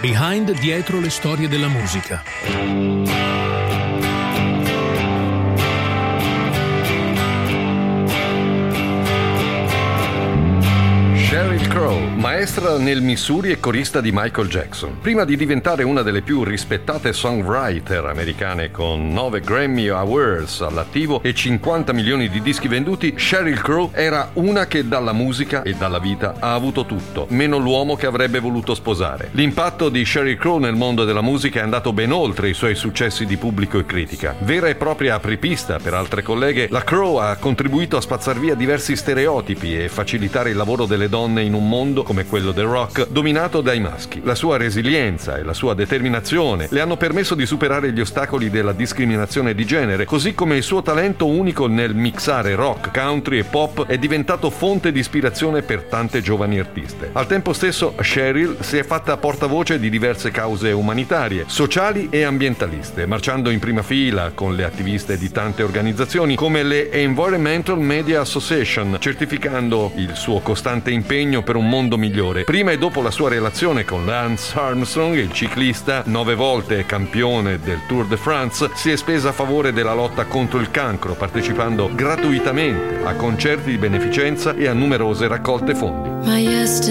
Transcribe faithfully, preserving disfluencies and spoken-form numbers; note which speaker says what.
Speaker 1: Behind, dietro le storie della musica.
Speaker 2: Sheryl Crow, maestra nel Missouri e corista di Michael Jackson. Prima di diventare una delle più rispettate songwriter americane con nove Grammy Awards all'attivo e cinquanta milioni di dischi venduti, Sheryl Crow era una che dalla musica e dalla vita ha avuto tutto, meno l'uomo che avrebbe voluto sposare. L'impatto di Sheryl Crow nel mondo della musica è andato ben oltre i suoi successi di pubblico e critica. Vera e propria apripista per altre colleghe, la Crow ha contribuito a spazzar via diversi stereotipi e facilitare il lavoro delle donne in un mondo come quello del rock dominato dai maschi. La sua resilienza e la sua determinazione le hanno permesso di superare gli ostacoli della discriminazione di genere, così come il suo talento unico nel mixare rock, country e pop è diventato fonte di ispirazione per tante giovani artiste. Al tempo stesso Sheryl si è fatta portavoce di diverse cause umanitarie, sociali e ambientaliste, marciando in prima fila con le attiviste di tante organizzazioni come le Environmental Media Association, certificando il suo costante impegno per un mondo migliore. Prima e dopo la sua relazione con Lance Armstrong, il ciclista, nove volte campione del Tour de France, si è spesa a favore della lotta contro il cancro, partecipando gratuitamente a concerti di beneficenza e a numerose raccolte fondi.